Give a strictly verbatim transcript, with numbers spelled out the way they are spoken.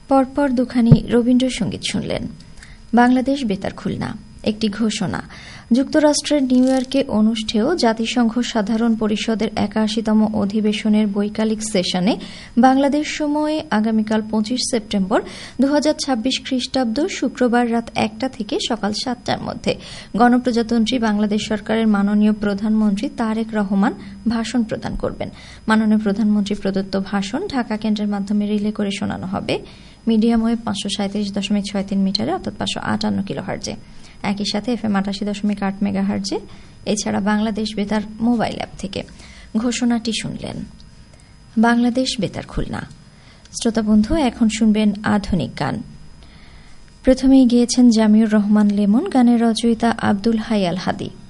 পরপর দুখানি রবীন্দ্রসঙ্গীত শুনলেন। বাংলাদেশ বেতার খুলনা। একটি ঘোষণা। যুক্তরাষ্ট্রের নিউ ইয়র্কে অনুষ্ঠেয় জাতিসংঘ সাধারণ পরিষদের একাশিতম অধিবেশনের বৈকালিক সেশনে বাংলাদেশ সময়ে আগামীকাল পঁচিশ সেপ্টেম্বর দু হাজার ছাব্বিশ খ্রিস্টাব্দ শুক্রবার রাত একটা থেকে সকাল সাতটার মধ্যে গণপ্রজাতন্ত্রী বাংলাদেশ সরকারের মাননীয় প্রধানমন্ত্রী তারেক রহমান ভাষণ প্রদান করবেন। মাননীয় প্রধানমন্ত্রী প্রদত্ত ভাষণ ঢাকা কেন্দ্রের মাধ্যমে রিলে করে শোনানো হবে মিডিয়াম ওয়েভ পাঁচশো সাঁত্রিশ দশমিক ছয় তিন মিটারে অর্থাৎ পাঁচশো আটান্ন কিলো হার্জে। একই সাথে এফ এম আটাশি দশমিক আট মেগা হার্জে, এছাড়া বাংলাদেশ বেতার মোবাইল অ্যাপ থেকে। ঘোষণাটি শুনলেন। বাংলাদেশ বেতার খুলনা। শ্রোতা বন্ধু, এখন শুনবেন আধুনিক গান। প্রথমেই গিয়েছেন জামিউর রহমান লেমন, গানের রচয়িতা আব্দুল হাই আল হাদি।